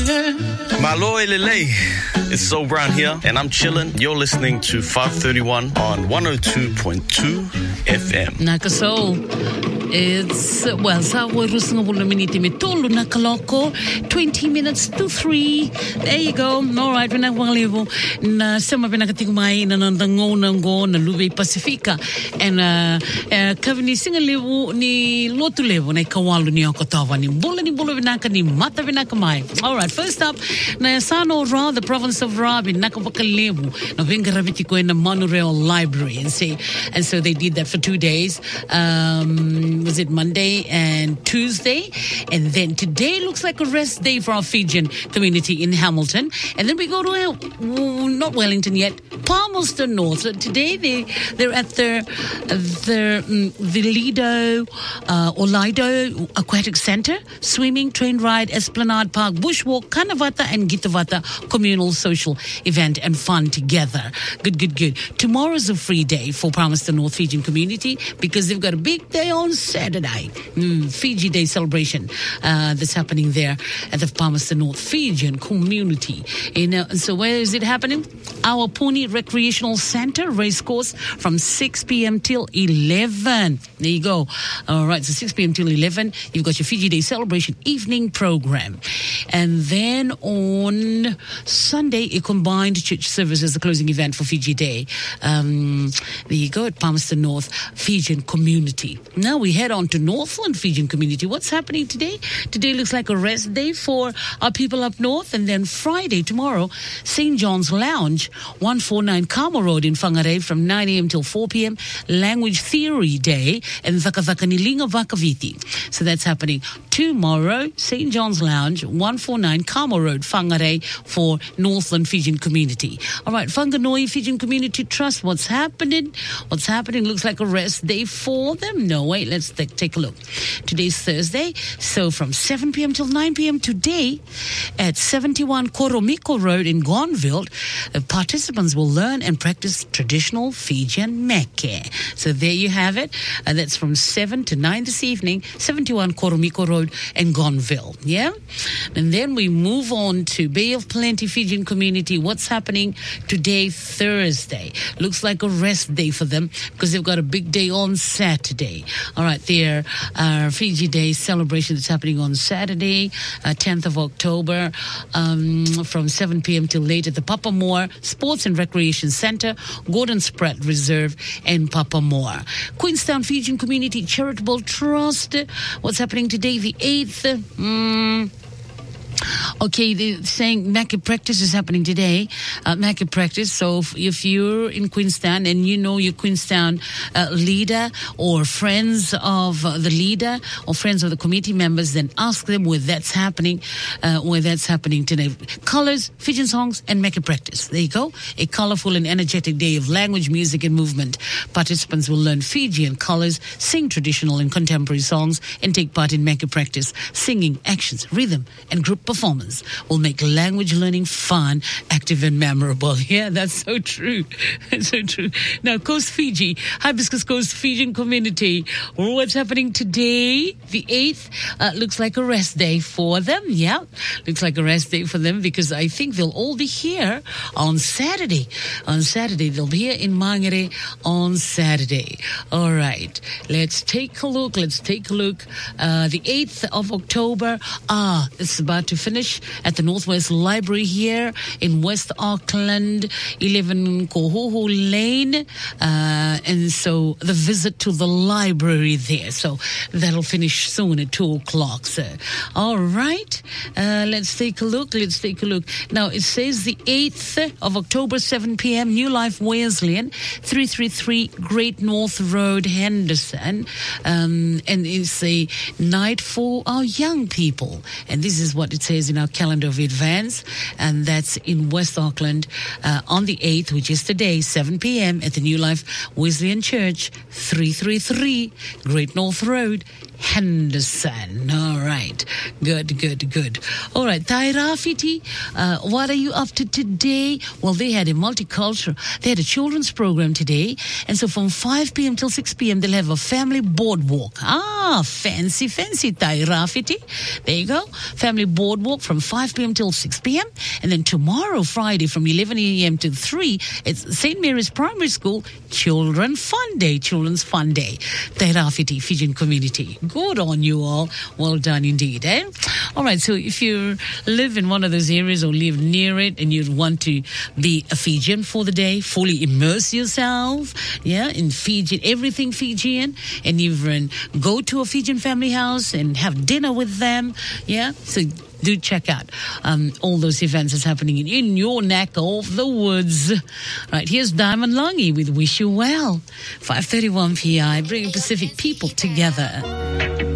Malo Elele. It's So Brown here, and I'm chilling. You're listening to 531 on 102.2 FM. Nakaso. It's, well, sa rusung minute mitulu nakaloko, 20 minutes to 3. There you go. All right, we're not walivo. Na sama pinakatigmay na nandango na Lube Pacifica. And kavini singalivo ni lotu levo na kawalu ni okotawa ni bula vinaka ni mata vinaka mai. All right, first up, na Sano Ra, the province of Ra, in Nakapakalevu, na vingaraviti ko in the monorail library. And so they did that for 2 days. Was it Monday and Tuesday? And then today looks like a rest day for our Fijian community in Hamilton. And then we go to, not Wellington yet, Palmerston North. So today they're at the Lido Aquatic Centre, swimming, train ride, Esplanade Park, bushwalk, Kanavata and Gitavata communal social event and fun together. Good. Tomorrow's a free day for Palmerston North Fijian community because they've got a big day on Saturday. Fiji Day celebration that's happening there at the Palmerston North Fijian community. And so where is it happening? Our Puni Recreational Centre racecourse from 6 p.m. till 11. There you go. All right, so 6 p.m. till 11, you've got your Fiji Day celebration evening program. And then on Sunday, a combined church service is the closing event for Fiji Day. There you go at Palmerston North Fijian community. Now we head on to Northland Fijian community. What's happening today? Today looks like a rest day for our people up north. And then Friday, tomorrow, St. John's Lounge, 149 Kama Road in Whangarei from 9 a.m. till 4 p.m. Language Theory Day and Vakavakanilinga Vakaviti. So that's happening tomorrow, St. John's Lounge, 149 Kama Road, Whangarei for Northland Fijian community. All right, Whanganui Fijian Community Trust, what's happening? Looks like a rest day for them. No, wait, let's take a look. Today's Thursday, so from 7 p.m. till 9 p.m. today at 71 Koromiko Road in Gonville, participants will learn and practice traditional Fijian meke. So there you have it. That's from 7 to 9 this evening, 71 Koromiko Road in Gonville. Yeah? And then we move on to Bay of Plenty Fijian community. What's happening today, Thursday? Looks like a rest day for them because they've got a big day on Saturday. All right, their Fiji Day celebration that's happening on Saturday, 10th of October, from 7 p.m. till late at the Papamoa Sports and Recreation Centre, Gordon Spratt Reserve in Papamoa. Queenstown Fijian Community Charitable Trust. What's happening today, the 8th? Okay, they're saying Maki Practice is happening today. Maki Practice. So if you're in Queenstown and you know your Queenstown leader or friends of the leader or friends of the committee members, then ask them where that's happening today. Colors, Fijian songs, and Maki Practice. There you go. A colorful and energetic day of language, music, and movement. Participants will learn Fijian colors, sing traditional and contemporary songs, and take part in Maki Practice. Singing, actions, rhythm, and group performance will make language learning fun, active, and memorable. Yeah, that's so true. That's so true. Now, Coast Fiji, Hibiscus Coast Fijian community. What's happening today? The 8th looks like a rest day for them. Yeah, looks like a rest day for them because I think they'll all be here on Saturday. They'll be here in Mangere on Saturday. All right, let's take a look. The 8th of October. It's about to finish at the Northwest Library here in West Auckland, 11 Kohoho Lane. And so the visit to the library there. So that'll finish soon at 2 o'clock. So, all right. Let's take a look. Now, it says the 8th of October, 7 p.m., New Life Wesleyan, 333 Great North Road, Henderson. And it's a night for our young people. And this is what it says in our calendar of advance, and that's in West Auckland on the 8th, which is today, 7 p.m. at the New Life Wesleyan Church, 333 Great North Road, Henderson. All right. Good. All right. Tairafiti, what are you up to today? Well, they had a children's program today. And so from 5 p.m. till 6 p.m., they'll have a family boardwalk. Fancy Tairafiti. There you go. Family boardwalk Boardwalk from 5 p.m. till 6 p.m. And then tomorrow, Friday, from 11 a.m. to 3, it's St. Mary's Primary School Children's Fun Day. Te Rafiti, Fijian community. Good on you all. Well done indeed, eh? All right, so if you live in one of those areas or live near it and you want to be a Fijian for the day, fully immerse yourself, in Fijian, everything Fijian, and even go to a Fijian family house and have dinner with them, so do check out all those events that's happening in your neck of the woods. Right, here's Diamond Langi with Wish You Well. 5:31 PI, bringing Pacific people together.